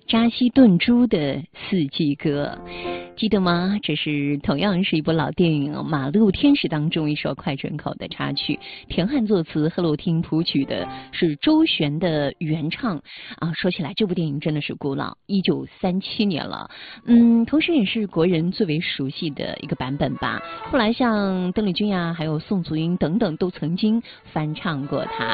扎西顿珠的四季歌，记得吗？这是同样是一部老电影《马路天使》当中一首快准口的插曲，田汉作词，贺露汀谱曲的是周璇的原唱啊。说起来，这部电影真的是古老，1937年了，同时也是国人最为熟悉的一个版本吧。后来像邓丽君呀，还有宋祖英等等，都曾经翻唱过它。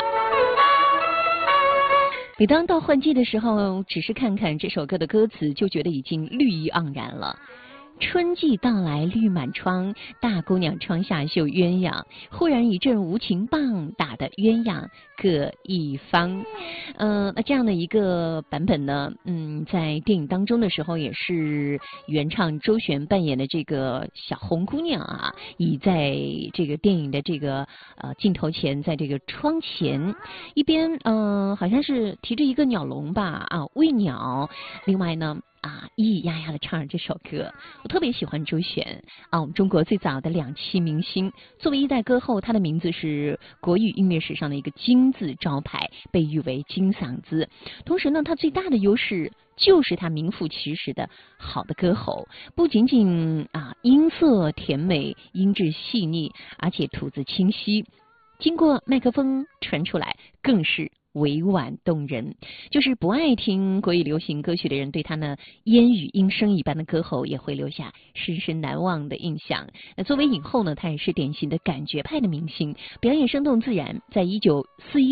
每当到换季的时候，只是看看这首歌的歌词，就觉得已经绿意盎然了。春季到来绿满窗，大姑娘窗下绣鸳鸯，忽然一阵无情棒，打得鸳鸯各一方。那这样的一个版本呢，在电影当中的时候也是原唱周璇扮演的这个小红姑娘啊，倚在这个电影的这个镜头前，在这个窗前，一边好像是提着一个鸟笼吧喂鸟，另外呢咿咿呀呀的唱着这首歌。我特别喜欢周璇我们中国最早的2栖明星，作为一代歌后，她的名字是国语音乐史上的一个金字招牌，被誉为金嗓子。同时呢，她最大的优势就是她名副其实的好的歌喉，不仅仅音色甜美，音质细腻，而且吐字清晰，经过麦克风传出来更是委婉动人。就是不爱听国语流行歌曲的人，对他呢烟雨莺声一般的歌喉也会留下深深难忘的印象。那作为影后呢，她也是典型的感觉派的明星，表演生动自然。在1941